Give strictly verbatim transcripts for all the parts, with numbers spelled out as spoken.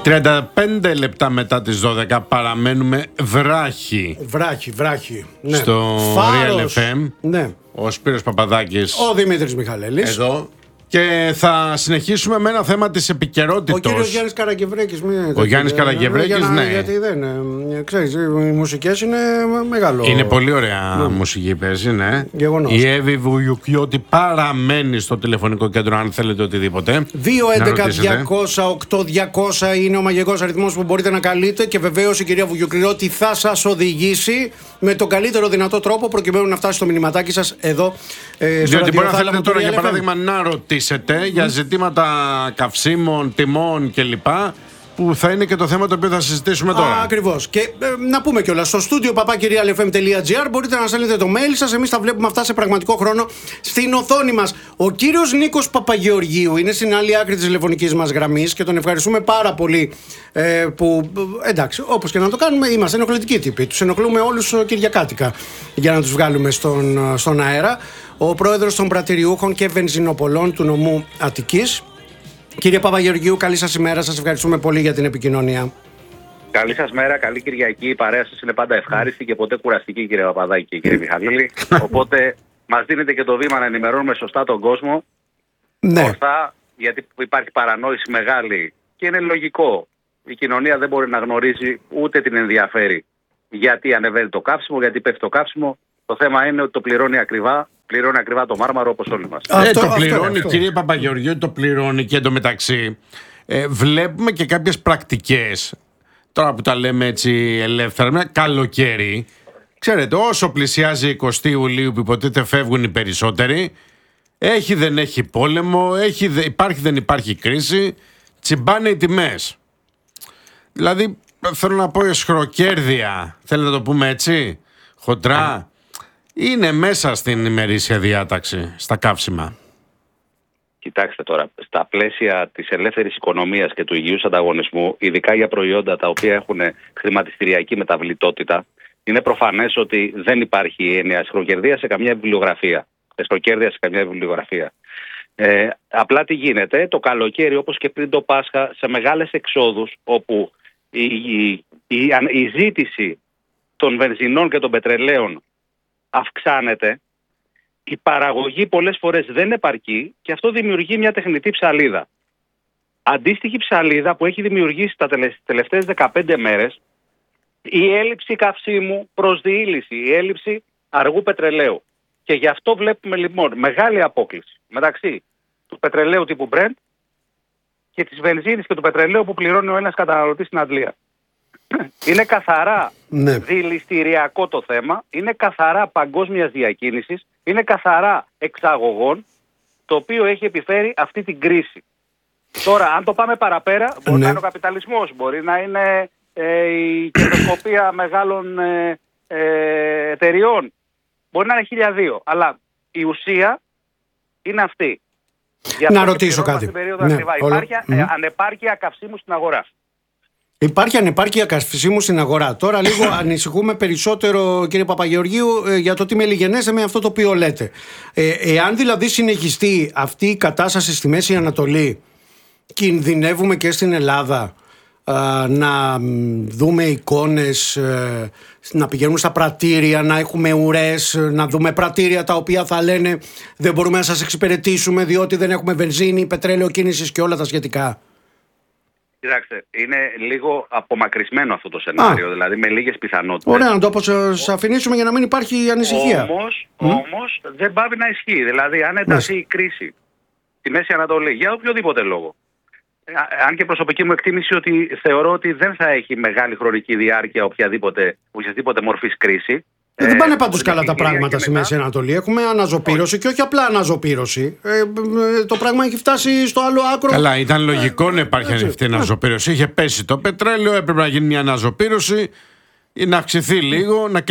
τριάντα πέντε λεπτά μετά τις δώδεκα παραμένουμε βράχοι. Βράχοι, βράχοι. Ναι. Στο Φάρος, Real εφ εμ. Ναι. Ο Σπύρος Παπαδάκης. Ο Δημήτρης Μιχαλέλης. Εδώ. Και θα συνεχίσουμε με ένα θέμα της επικαιρότητος. Ο κύριος Γιάννης Καραγευρέκης. Ο Γιάννης Καραγευρέκης, ναι. Γιατί δεν είναι. Ξέρεις, οι μουσικές είναι μεγάλο. Είναι πολύ ωραία ναι. μουσική παίζει, ναι. Γεγονός. Η Εύη Βουγιουκλιώτη παραμένει στο τηλεφωνικό κέντρο, αν θέλετε οτιδήποτε. δύο έντεκα διακόσια οκτώ διακόσια είναι ο μαγικός αριθμός που μπορείτε να καλείτε και βεβαίως η κυρία Βουγιουκλιώτη θα σας οδηγήσει με τον καλύτερο δυνατό τρόπο προκειμένου να φτάσει στο μηνυματάκι σας εδώ. Ε, στο Διότι μπορεί να θέλετε τώρα, για εφ εμ. παράδειγμα, να ρωτήσετε mm. για ζητήματα καυσίμων, τιμών κλπ. Που θα είναι και το θέμα το οποίο θα συζητήσουμε τώρα. Α, ακριβώς. Και ε, να πούμε κιόλας, στο στούντιο παπάκι real f m τελεία g r μπορείτε να στέλνετε το mail σας. Εμείς τα βλέπουμε αυτά σε πραγματικό χρόνο στην οθόνη μας. Ο κύριος Νίκος Παπαγεωργίου είναι στην άλλη άκρη της τηλεφωνικής μας γραμμής και τον ευχαριστούμε πάρα πολύ. Ε, που εντάξει, όπως και να το κάνουμε, είμαστε ενοχλητικοί τύποι. Τους ενοχλούμε όλους κυριακάτικα για να τους βγάλουμε στον, στον αέρα. Ο πρόεδρος των πρατηριούχων και βενζινοπολών του νομού Αττικής. Κύριε Παπαγεωργίου, καλή σας ημέρα. Σας ευχαριστούμε πολύ για την επικοινωνία. Καλή σας μέρα, καλή Κυριακή. Η παρέα σας είναι πάντα ευχάριστη και ποτέ κουραστική, κύριε Παπαδάκη και κύριε Μιχαλήλη. Οπότε μας δίνετε και το βήμα να ενημερώνουμε σωστά τον κόσμο. Ναι. Ορθά, γιατί υπάρχει παρανόηση μεγάλη και είναι λογικό. Η κοινωνία δεν μπορεί να γνωρίζει ούτε την ενδιαφέρει γιατί ανεβαίνει το καύσιμο, γιατί πέφτει το καύσιμο. Το θέμα είναι ότι το πληρώνει ακριβά. Πληρώνει ακριβά το μάρμαρο όπως όλοι μας. Ε, αυτό, το πληρώνει, αυτό, αυτό. κύριε Παπαγεωργίου, το πληρώνει και εντωμεταξύ. Ε, βλέπουμε και κάποιες πρακτικές, τώρα που τα λέμε έτσι ελεύθερα, με καλοκαίρι. Ξέρετε, όσο πλησιάζει εικοστή Ιουλίου που υποτίθεται φεύγουν οι περισσότεροι, έχει δεν έχει πόλεμο, έχει, υπάρχει δεν υπάρχει κρίση, τσιμπάνε οι τιμές. Δηλαδή, θέλω να πω εσχροκέρδεια, θέλετε να το πούμε έτσι, χοντρά. Είναι μέσα στην ημερήσια διάταξη, στα καύσιμα. Κοιτάξτε τώρα, στα πλαίσια της ελεύθερης οικονομίας και του υγιούς ανταγωνισμού, ειδικά για προϊόντα τα οποία έχουν χρηματιστηριακή μεταβλητότητα, είναι προφανές ότι δεν υπάρχει έννοια εσχροκερδία σε καμιά βιβλιογραφία. Εσχροκέρδεια σε καμιά βιβλιογραφία. Ε, απλά τι γίνεται, το καλοκαίρι όπως και πριν το Πάσχα, σε μεγάλες εξόδους όπου η, η, η, η ζήτηση των βενζινών και των πετρελαίων αυξάνεται, η παραγωγή πολλές φορές δεν επαρκεί και αυτό δημιουργεί μια τεχνητή ψαλίδα. Αντίστοιχη ψαλίδα που έχει δημιουργήσει τα τελευταίες δεκαπέντε μέρες η έλλειψη καυσίμου προς διήλυση, η έλλειψη αργού πετρελαίου. Και γι' αυτό βλέπουμε λοιπόν μεγάλη απόκλιση μεταξύ του πετρελαίου τύπου Brent και της βενζίνης και του πετρελαίου που πληρώνει ο ένας καταναλωτής στην Αντλία. Είναι καθαρά ναι. δηληστηριακό το θέμα, είναι καθαρά παγκόσμιας διακίνησης, είναι καθαρά εξαγωγών, το οποίο έχει επιφέρει αυτή την κρίση. Τώρα, αν το πάμε παραπέρα, μπορεί ναι. να είναι ο καπιταλισμός, μπορεί να είναι ε, η κερδοσκοπία μεγάλων ε, ε, εταιριών, μπορεί να είναι χίλια δύο, αλλά η ουσία είναι αυτή. Να ρωτήσω κάτι. Ναι, Υπάρχει όλο... ανεπάρκεια καυσίμου στην αγορά. Υπάρχει ανεπάρκεια καυσίμου στην αγορά. Τώρα λίγο ανησυχούμε περισσότερο, κύριε Παπαγεωργίου, για το τι μελιγενέστε με αυτό το οποίο λέτε. Ε, εάν δηλαδή συνεχιστεί αυτή η κατάσταση στη Μέση Ανατολή, κινδυνεύουμε και στην Ελλάδα α, να δούμε εικόνες, ε, να πηγαίνουμε στα πρατήρια, να έχουμε ουρές, να δούμε πρατήρια τα οποία θα λένε δεν μπορούμε να σας εξυπηρετήσουμε διότι δεν έχουμε βενζίνη, πετρέλαιο κίνησης και όλα τα σχετικά. Κοιτάξτε, είναι λίγο απομακρυσμένο αυτό το σενάριο, Α. δηλαδή με λίγες πιθανότητες. Ωραία, να το αφηνήσουμε για να μην υπάρχει ανησυχία. Όμως, mm? όμως δεν πάβει να ισχύει. Δηλαδή, αν ενταθεί η κρίση στη Μέση Ανατολή, για οποιοδήποτε λόγο, αν και προσωπική μου εκτίμηση ότι θεωρώ ότι δεν θα έχει μεγάλη χρονική διάρκεια οποιαδήποτε, οποιαδήποτε μορφής κρίση. Ε, δεν πάνε πάντως καλά τα πράγματα στη Μέση Ανατολή. Έχουμε αναζωπήρωση και όχι απλά αναζωπήρωση. Ε, το πράγμα έχει φτάσει στο άλλο άκρο. Καλά, ήταν λογικό να υπάρχει αυτή η αναζωπήρωση. Είχε πέσει το πετρέλαιο, έπρεπε να γίνει μια αναζωπήρωση, να αυξηθεί λίγο, να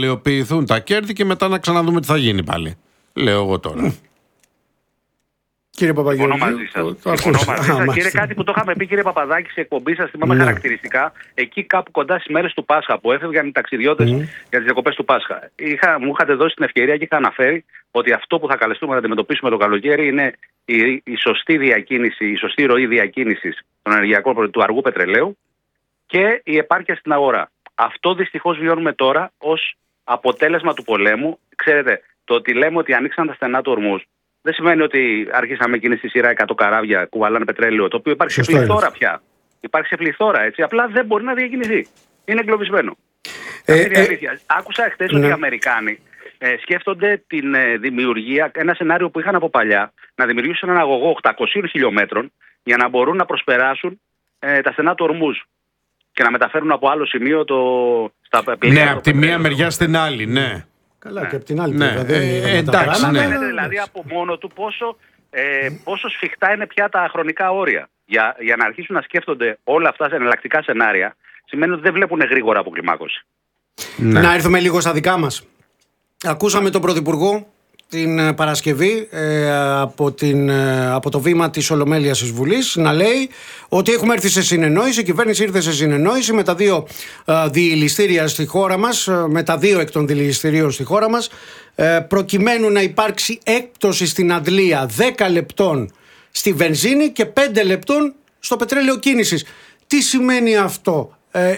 κεφαλαιοποιηθούν τα κέρδη και μετά να ξαναδούμε τι θα γίνει πάλι. Λέω εγώ τώρα. Κύριε Παπαγεωργίου, μαζί σας. Και είναι κάτι που το είχαμε πει, κύριε Παπαδάκη, σε εκπομπή σας, θυμάμαι ναι. χαρακτηριστικά, εκεί κάπου κοντά στις μέρες του Πάσχα, που έφευγαν οι ταξιδιώτες mm. για τις διακοπές του Πάσχα. Είχα, μου είχατε δώσει την ευκαιρία και είχα αναφέρει ότι αυτό που θα καλεστούμε να αντιμετωπίσουμε το καλοκαίρι είναι η, η σωστή διακίνηση, η σωστή ροή διακίνησης των ενεργειακών του αργού πετρελαίου και η επάρκεια στην αγορά. Αυτό δυστυχώς βιώνουμε τώρα ως αποτέλεσμα του πολέμου. Ξέρετε, το ότι λέμε ότι ανοίξαν τα στενά του Ορμούζ δεν σημαίνει ότι αρχίσαμε εκείνη στη σειρά εκατό καράβια κουβαλάνε πετρέλαιο, το οποίο υπάρχει Σωστό σε πληθώρα είναι. πια. Υπάρχει σε πληθώρα, έτσι. Απλά δεν μπορεί να διακινηθεί. Είναι εγκλωβισμένο. Ε, ε, ε, Άκουσα εχθές ναι. ότι οι Αμερικάνοι ε, σκέφτονται την ε, δημιουργία, ένα σενάριο που είχαν από παλιά, να δημιουργήσουν έναν αγωγό οκτακοσίων χιλιόμετρων για να μπορούν να προσπεράσουν ε, τα στενά του Ορμούζ και να μεταφέρουν από άλλο σημείο το. Στα ναι, από τη μία μεριά στην άλλη, ναι. Καλά, ναι. και από την άλλη ναι. δεν είναι ε, εντάξει, ναι. Φαίνεται δηλαδή από μόνο του πόσο, ε, πόσο σφιχτά είναι πια τα χρονικά όρια. Για, για να αρχίσουν να σκέφτονται όλα αυτά σε εναλλακτικά σενάρια, σημαίνει ότι δεν βλέπουν γρήγορα αποκλιμάκωση. Ναι. Να έρθουμε λίγο στα δικά μας. Ακούσαμε τον Πρωθυπουργό την Παρασκευή ε, από, την, ε, από το βήμα της Ολομέλειας της Βουλής να λέει ότι έχουμε έρθει σε συνεννόηση, η κυβέρνηση ήρθε σε συνεννόηση με τα δύο ε, διηλιστήρια στη χώρα μας, ε, με τα δύο εκ των διηλιστηρίων στη χώρα μας, ε, προκειμένου να υπάρξει έκπτωση στην αντλία δέκα λεπτών στη βενζίνη και πέντε λεπτών στο πετρέλαιο κίνησης. Τι σημαίνει αυτό? Ε,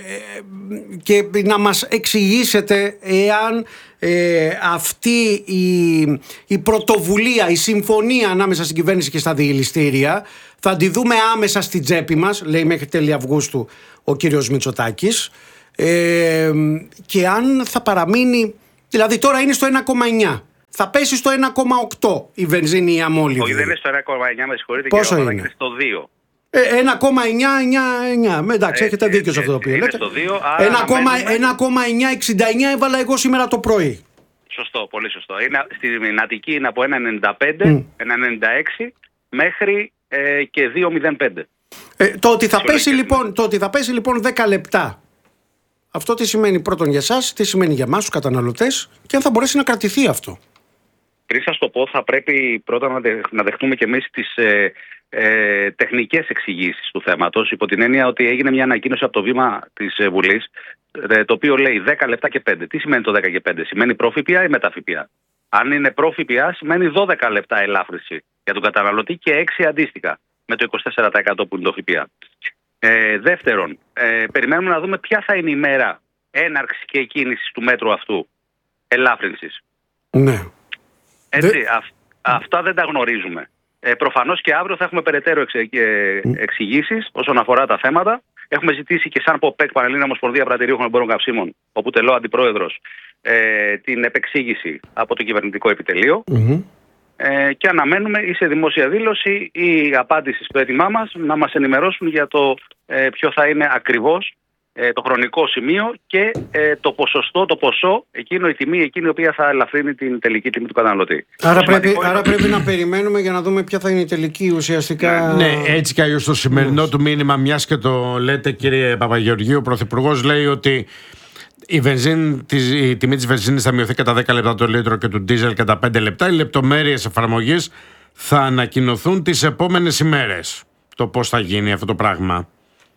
και να μας εξηγήσετε εάν ε, αυτή η, η πρωτοβουλία, η συμφωνία ανάμεσα στην κυβέρνηση και στα διηλιστήρια θα τη δούμε άμεσα στην τσέπη μας, λέει μέχρι τέλη Αυγούστου ο κύριος Μητσοτάκης, ε, και αν θα παραμείνει, δηλαδή τώρα είναι στο ένα κόμμα εννιά, θα πέσει στο ένα κόμμα οκτώ η βενζίνη η αμόλυβη. Όχι, δεν είναι στο ένα κόμμα εννιά, με συγχωρείτε. Πόσο είναι? Είναι στο δύο. ένα κόμμα εννιά εννιά εννιά. Εντάξει, ε, έχετε δίκιο ε, σε αυτό το οποίο λέτε. ένα κόμμα εννιά εξήντα εννιά έβαλα εγώ σήμερα το πρωί. Σωστό, πολύ σωστό. Είναι, στην Αττική είναι από ένα κόμμα ενενήντα πέντε, mm. ένα κόμμα ενενήντα έξι μέχρι ε, και δύο κόμμα μηδέν πέντε. Ε, το, ότι θα πέσει, λοιπόν, το ότι θα πέσει λοιπόν δέκα λεπτά, αυτό τι σημαίνει πρώτον για εσάς, τι σημαίνει για εμάς τους καταναλωτές και αν θα μπορέσει να κρατηθεί αυτό? Πριν σας το πω, θα πρέπει πρώτα να, δε, να δεχτούμε και εμείς τις ε, ε, τεχνικές εξηγήσεις του θέματος, υπό την έννοια ότι έγινε μια ανακοίνωση από το βήμα της ε, Βουλής, ε, το οποίο λέει δέκα λεπτά και πέντε. Τι σημαίνει το δέκα και πέντε? Σημαίνει προ-ΦΠΑ ή μετά-ΦΠΑ? Αν είναι προ-ΦΠΑ, σημαίνει δώδεκα λεπτά ελάφρυνση για τον καταναλωτή και έξι αντίστοιχα με το είκοσι τέσσερα τοις εκατό που είναι το ΦΠΑ. Ε, δεύτερον, ε, περιμένουμε να δούμε ποια θα είναι η μέρα έναρξης και εκκίνησης του μέτρου αυτού ελάφρυνσης. Ναι. Έτσι, Δε... α, αυτά δεν τα γνωρίζουμε. Ε, προφανώς και αύριο θα έχουμε περαιτέρω εξε, ε, εξηγήσεις όσον αφορά τα θέματα. Έχουμε ζητήσει και σαν ΠΟΠΕΚ, Πανελλήνια Ομοσπονδία Πρατηρίων Εμπόρων Καυσίμων, όπου τελώ αντιπρόεδρος, ε, την επεξήγηση από το κυβερνητικό επιτελείο. Mm-hmm. Ε, και αναμένουμε ή σε δημόσια δήλωση ή η απάντηση στο αίτημά μας να μας ενημερώσουν για το ε, ποιο θα είναι ακριβώς ε, το χρονικό σημείο και ε, το ποσοστό, το ποσό, εκείνο η τιμή, εκείνη η οποία θα ελαφρύνει την τελική τιμή του καταναλωτή. Άρα, πρέπει, είναι... άρα πρέπει να περιμένουμε για να δούμε ποια θα είναι η τελική ουσιαστικά. Ναι, έτσι κι αλλιώς το σημερινό του μήνυμα, μιας και το λέτε κύριε Παπαγεωργίου, ο Πρωθυπουργός λέει ότι η, βενζίνη, η τιμή της βενζίνης θα μειωθεί κατά δέκα λεπτά το λίτρο και του ντίζελ κατά πέντε λεπτά. Οι λεπτομέρειες εφαρμογής θα ανακοινωθούν τις επόμενες ημέρες. Το πώς θα γίνει αυτό το πράγμα.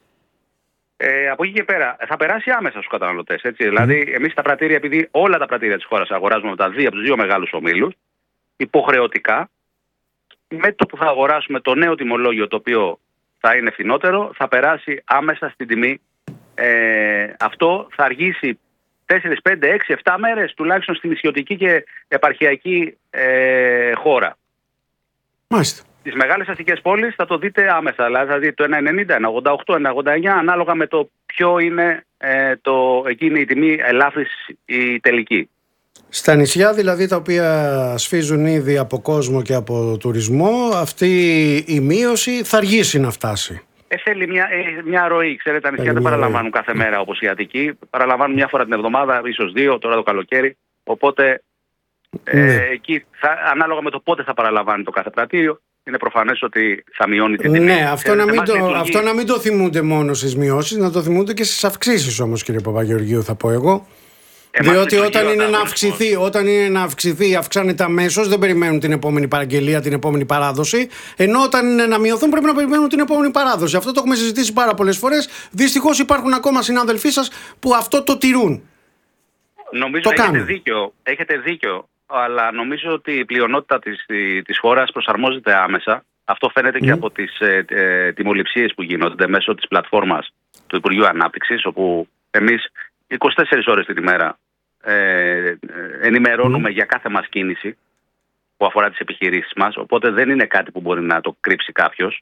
Ε, από εκεί και πέρα θα περάσει άμεσα στους καταναλωτές. Έτσι. Mm. Δηλαδή, εμείς τα πρατήρια, επειδή όλα τα πρατήρια της χώρας αγοράζουμε από, τα δύο, από τους δύο μεγάλους ομίλους, υποχρεωτικά, με το που θα αγοράσουμε το νέο τιμολόγιο, το οποίο θα είναι φθηνότερο, θα περάσει άμεσα στην τιμή. Ε, αυτό θα αργήσει τέσσερα, πέντε, έξι, επτά μέρες τουλάχιστον στην νησιωτική και επαρχιακή ε, χώρα. Μάλιστα. Στις μεγάλες αστικές πόλεις θα το δείτε άμεσα, δηλαδή θα δείτε το ένα ενενήντα, ένα ογδόντα οκτώ, ένα ογδόντα εννιά, ανάλογα με το ποιο είναι ε, το, εκείνη η τιμή ελάφρυνση η τελική. Στα νησιά δηλαδή τα οποία σφίζουν ήδη από κόσμο και από τουρισμό, αυτή η μείωση θα αργήσει να φτάσει. Ε, θέλει μια, ε, μια ροή. Ξέρετε, τα νησιά δεν παραλαμβάνουν κάθε μέρα όπως η Αττική. Παραλαμβάνουν μια φορά την εβδομάδα, ίσως δύο, τώρα το καλοκαίρι. Οπότε, ε, ναι. εκεί, θα, ανάλογα με το πότε θα παραλαμβάνει το κάθε πρατήριο, είναι προφανές ότι θα μειώνει την τιμή. Ναι, αυτό, ε, να μην το, αυτό να μην το θυμούνται μόνο στις μειώσεις, να το θυμούνται και στις αυξήσεις όμως, κύριε Παπαγεωργίου, θα πω εγώ. Διότι όταν είναι, να αυξηθεί, όταν είναι να αυξηθεί, αυξάνεται αμέσως, δεν περιμένουν την επόμενη παραγγελία, την επόμενη παράδοση. Ενώ όταν είναι να μειωθούν, πρέπει να περιμένουν την επόμενη παράδοση. Αυτό το έχουμε συζητήσει πάρα πολλές φορές. Δυστυχώς υπάρχουν ακόμα συνάδελφοί σας που αυτό το τηρούν. Νομίζω το έχετε κάνουν. δίκιο, έχετε δίκιο, αλλά νομίζω ότι η πλειονότητα της, της χώρας προσαρμόζεται άμεσα. Αυτό φαίνεται mm. και από τις ε, ε, τιμοληψίες που γίνονται μέσω της πλατφόρμας του Υπουργείου Ανάπτυξης, όπου εμείς είκοσι τέσσερις ώρες την ημέρα ε, ενημερώνουμε mm. για κάθε μας κίνηση που αφορά τις επιχειρήσεις μας, οπότε δεν είναι κάτι που μπορεί να το κρύψει κάποιος.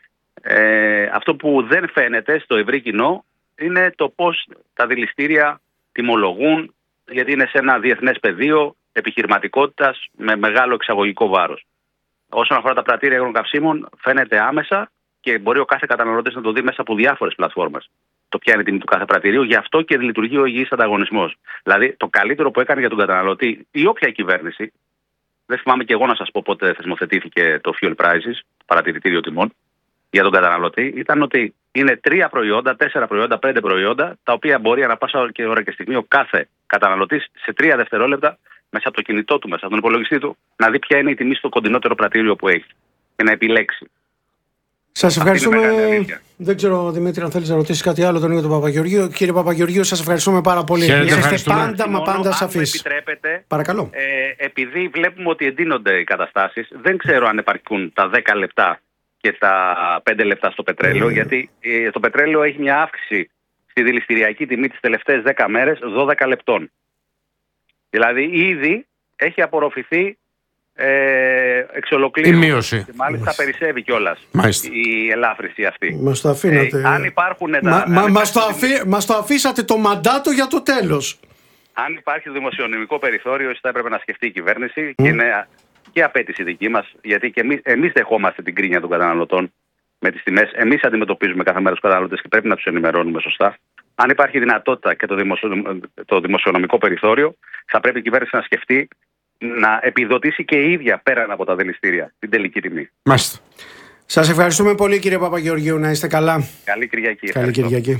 Ε, αυτό που δεν φαίνεται στο ευρύ κοινό είναι το πώς τα δηληστήρια τιμολογούν, γιατί είναι σε ένα διεθνές πεδίο επιχειρηματικότητας με μεγάλο εξαγωγικό βάρος. Όσον αφορά τα πρατήρια υγρών καυσίμων, φαίνεται άμεσα και μπορεί ο κάθε καταναλωτής να το δει μέσα από διάφορες πλατφόρμες. Το ποια είναι η τιμή του κάθε πρατηρίου, γι' αυτό και λειτουργεί ο υγιής ανταγωνισμός. Δηλαδή, το καλύτερο που έκανε για τον καταναλωτή ή όποια κυβέρνηση, δεν θυμάμαι και εγώ να σας πω πότε θεσμοθετήθηκε το fuel prices, το παρατηρητήριο τιμών, για τον καταναλωτή, ήταν ότι είναι τρία προϊόντα, τέσσερα προϊόντα, πέντε προϊόντα, τα οποία μπορεί ανά πάσα και ώρα και στιγμή ο κάθε καταναλωτής σε τρία δευτερόλεπτα μέσα από το κινητό του, μέσα από τον υπολογιστή του, να δει ποια είναι η τιμή στο κοντινότερο πρατήριο που έχει και να επιλέξει. Σας ευχαριστούμε. Δεν ξέρω, Δημήτρη, αν θέλεις να ρωτήσεις κάτι άλλο τον Νίκο Παπαγεωργίου. Κύριε Παπαγεωργίου, σας ευχαριστούμε πάρα πολύ. Είσαστε πάντα μα πάντα σαφείς. Αν επιτρέπετε, παρακαλώ. Ε, επειδή βλέπουμε ότι εντείνονται οι καταστάσεις, δεν ξέρω αν επαρκούν τα δέκα λεπτά και τα πέντε λεπτά στο πετρέλαιο, mm. γιατί ε, το πετρέλαιο έχει μια αύξηση στη δηληστηριακή τιμή τις τελευταίες δέκα μέρες δώδεκα λεπτών. Δηλαδή ήδη έχει απορροφηθεί ε, εξ ολοκλήρου. Η μείωση. Και μάλιστα περισσεύει κιόλας η ελάφρυνση αυτή. Μας το αφήνατε. Ε, αν υπάρχουν τα, μα, αν μα, αν μας, το αφή, μας το αφήσατε το μαντάτο για το τέλος. Αν υπάρχει δημοσιονομικό περιθώριο, θα έπρεπε να σκεφτεί η κυβέρνηση mm. και είναι και απέτηση δική μας, γιατί και εμείς, εμείς δεχόμαστε την κρίνια των καταναλωτών με τις τιμές. Εμείς αντιμετωπίζουμε κάθε μέρα τους καταναλωτές και πρέπει να τους ενημερώνουμε σωστά. Αν υπάρχει δυνατότητα και το, δημοσιο... το δημοσιονομικό περιθώριο, θα πρέπει η κυβέρνηση να σκεφτεί να επιδοτήσει και η ίδια πέραν από τα δηληστήρια την τελική τιμή. Μάλιστα. Σας ευχαριστούμε πολύ, κύριε Παπαγεωργίου. Να είστε καλά. Καλή Κυριακή. Καλή Κυριακή.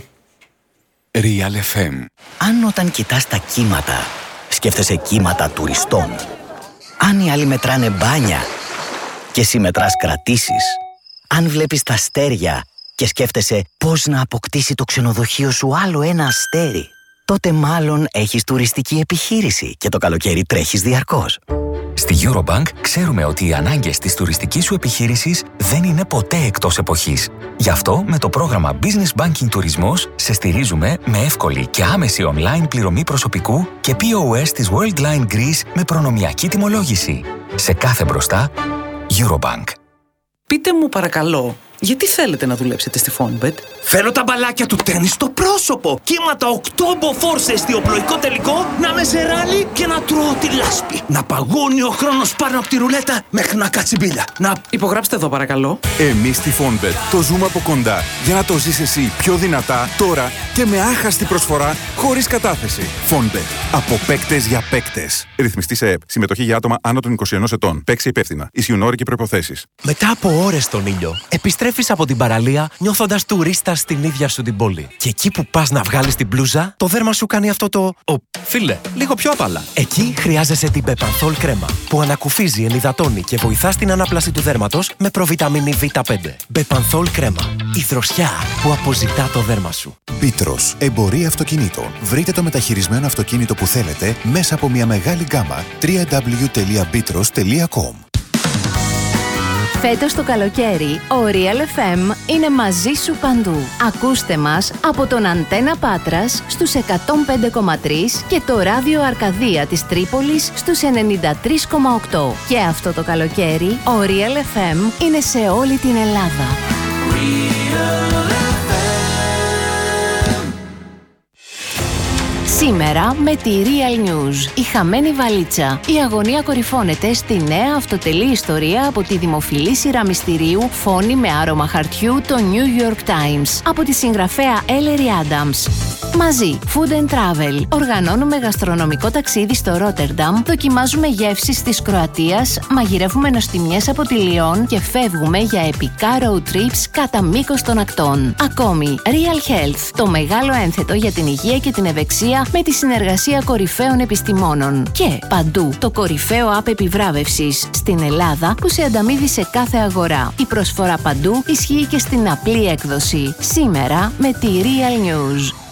Real εφ εμ. Αν όταν κοιτάς τα κύματα, σκέφτεσαι κύματα τουριστών. Αν οι άλλοι μετράνε μπάνια και εσύ μετράς κρατήσεις. Αν βλέπεις τα αστέρια και σκέφτεσαι πώς να αποκτήσει το ξενοδοχείο σου άλλο ένα αστέρι, τότε μάλλον έχεις τουριστική επιχείρηση και το καλοκαίρι τρέχεις διαρκώς. Στη Eurobank ξέρουμε ότι οι ανάγκες της τουριστικής σου επιχείρησης δεν είναι ποτέ εκτός εποχής. Γι' αυτό με το πρόγραμμα Business Banking Τουρισμός σε στηρίζουμε με εύκολη και άμεση online πληρωμή προσωπικού και πι ο ες της Worldline Greece με προνομιακή τιμολόγηση. Σε κάθε μπροστά, Eurobank. Πείτε μου παρακαλώ, γιατί θέλετε να δουλέψετε στη Fonbet? Θέλω τα μπαλάκια του τέννις στο πρόσωπο. Κύματα οκτώ μποφόρ σε εστιοπλοϊκό τελικό, να με σε ράλι και να τρώω τη λάσπη. Να παγώνει ο χρόνος πάνω από τη ρουλέτα μέχρι να κάτσει μπίλια. Να... Υπογράψτε εδώ παρακαλώ. Εμείς στη Fonbet το ζούμε από κοντά για να το ζεις εσύ πιο δυνατά τώρα και με άχαστη προσφορά χωρίς κατάθεση. Fonbet. Από παίκτες για παίκτες. Ρυθμιστή σε ΕΠ. Συμμετοχή για άτομα άνω των είκοσι ενός ετών. Παίξει υπεύθυνα. Ισχύουν όροι και προϋποθέσεις. Μετά από ώρες στον ήλιο, επιστρέφεις από την παραλία νιώθοντας τουρίστας στην ίδια σου την πόλη. Και εκεί που πας να βγάλεις την μπλούζα, το δέρμα σου κάνει αυτό το... Ο, φίλε, λίγο πιο απαλά. Εκεί χρειάζεσαι την Bepanthol κρέμα, που ανακουφίζει, ενυδατώνει και βοηθά στην ανάπλαση του δέρματος με προβιταμίνη βι πέντε. Bepanthol κρέμα. Η δροσιά που αποζητά το δέρμα σου. Μπίτρος, εμπορία αυτοκινήτων. Βρείτε το μεταχειρισμένο αυτοκίνητο που θέλετε μέσα από μια μεγάλη γκάμα. double-u double-u double-u τελεία μπίτρος τελεία κομ. Φέτος το καλοκαίρι, ο Real εφ εμ είναι μαζί σου παντού. Ακούστε μας από τον Αντένα Πάτρας στους εκατόν πέντε κόμμα τρία και το ράδιο Αρκαδία της Τρίπολης στους ενενήντα τρία κόμμα οκτώ. Και αυτό το καλοκαίρι, ο Real εφ εμ είναι σε όλη την Ελλάδα. Σήμερα με τη Real News. Η χαμένη βαλίτσα. Η αγωνία κορυφώνεται στη νέα αυτοτελή ιστορία από τη δημοφιλή σειρά μυστηρίου Φόνη με άρωμα χαρτιού, το New York Times, από τη συγγραφέα Ellery Adams. Μαζί, Food and Travel. Οργανώνουμε γαστρονομικό ταξίδι στο Ρότερνταμ, δοκιμάζουμε γεύσεις της Κροατίας, μαγειρεύουμε νοστιμιές από τη Λιόν και φεύγουμε για επικά road trips κατά μήκος των ακτών. Ακόμη, Real Health, το μεγάλο ένθετο για την υγεία και την ευεξία με τη συνεργασία κορυφαίων επιστημόνων. Και παντού, το κορυφαίο app επιβράβευσης στην Ελλάδα που σε ανταμείβει σε κάθε αγορά. Η προσφορά παντού ισχύει και στην απλή έκδοση. Σήμερα με τη Real News.